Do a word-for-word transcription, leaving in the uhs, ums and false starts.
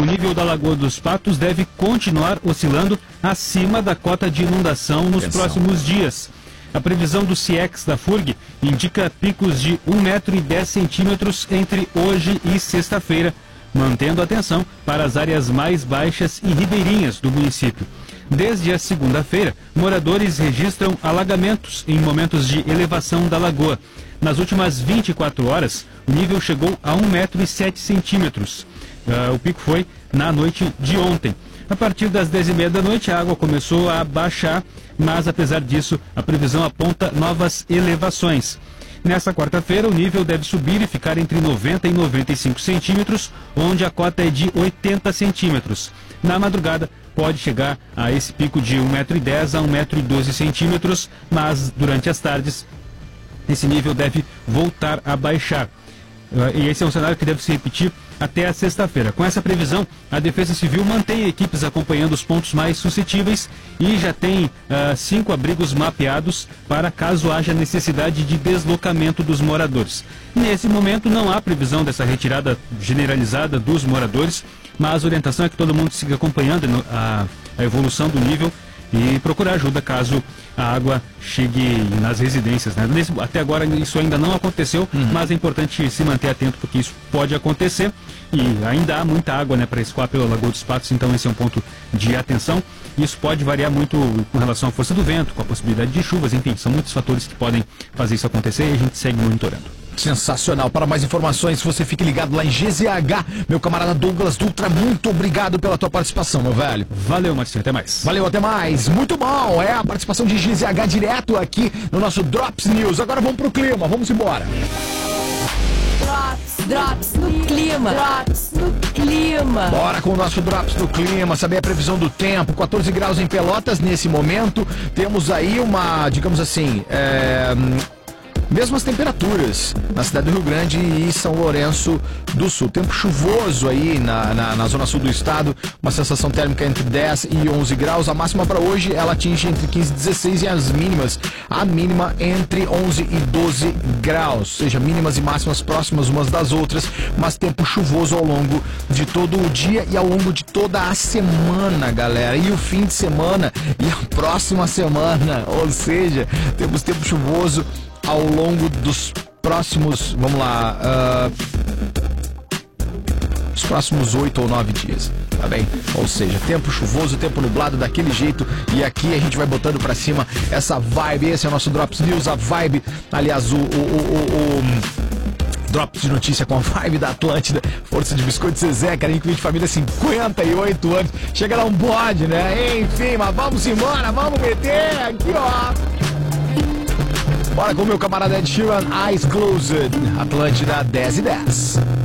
o nível da Lagoa dos Patos deve continuar oscilando acima da cota de inundação nos Atenção. próximos dias. A previsão do CIEX da FURG indica picos de um metro e dez centímetros entre hoje e sexta-feira, mantendo atenção para as áreas mais baixas e ribeirinhas do município. Desde a segunda-feira, moradores registram alagamentos em momentos de elevação da lagoa. Nas últimas vinte e quatro horas, o nível chegou a um metro e sete centímetros. Uh, o pico foi na noite de ontem. A partir das dez e meia da noite, a água começou a baixar, mas apesar disso, a previsão aponta novas elevações. Nesta quarta-feira, o nível deve subir e ficar entre noventa e noventa e cinco centímetros, onde a cota é de oitenta centímetros. Na madrugada, pode chegar a esse pico de um metro e dez a um metro e doze centímetros, mas durante as tardes, esse nível deve voltar a baixar. E esse é um cenário que deve se repetir até a sexta-feira. Com essa previsão, a Defesa Civil mantém equipes acompanhando os pontos mais suscetíveis e já tem uh, cinco abrigos mapeados para caso haja necessidade de deslocamento dos moradores. Nesse momento, não há previsão dessa retirada generalizada dos moradores, mas a orientação é que todo mundo siga acompanhando a, a evolução do nível e procurar ajuda caso a água chegue nas residências, né? Nesse, até agora isso ainda não aconteceu, uhum. mas é importante se manter atento porque isso pode acontecer e ainda há muita água, né, para escoar pela Lagoa dos Patos, então esse é um ponto de atenção. Isso pode variar muito com relação à força do vento, com a possibilidade de chuvas, enfim, são muitos fatores que podem fazer isso acontecer e a gente segue monitorando. Sensacional. Para mais informações, você fique ligado lá em G Z H. Meu camarada Douglas Dutra, muito obrigado pela tua participação, meu velho. Valeu, Marcinho. Até mais. Valeu, até mais. Muito bom. É a participação de G Z H direto aqui no nosso Drops News. Agora vamos pro clima. Vamos embora. Drops, Drops no clima. Drops no clima. Bora com o nosso Drops no clima, saber a previsão do tempo. quatorze graus em Pelotas nesse momento. Temos aí uma, digamos assim, é... mesmas temperaturas na cidade do Rio Grande e São Lourenço do Sul. Tempo chuvoso aí na, na, na zona sul do estado, uma sensação térmica entre dez e onze graus. A máxima para hoje ela atinge entre quinze e dezesseis e as mínimas, a mínima entre onze e doze graus. Ou seja, mínimas e máximas próximas umas das outras, mas tempo chuvoso ao longo de todo o dia e ao longo de toda a semana, galera. E o fim de semana e a próxima semana, ou seja, temos tempo chuvoso ao longo dos próximos, vamos lá, uh, os próximos oito ou nove dias, tá bem? Ou seja, tempo chuvoso, tempo nublado daquele jeito, e aqui a gente vai botando pra cima essa vibe. Esse é o nosso Drops News, a vibe, aliás, o, o, o, o Drops de notícia com a vibe da Atlântida, Força de Biscoito Zezé, carinho de família, cinquenta e oito anos, chega lá um bode, né? Enfim, mas vamos embora, vamos meter aqui, ó. Bora com o meu camarada Ed Sheeran, Eyes Closed, Atlântida dez e dez.